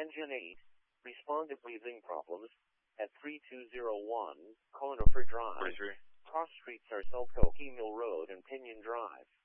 Engine 8. Respond to breathing problems at 3201 Conifer Drive. 43. Cross streets are Selkoke Mill Road and Pinion Drive.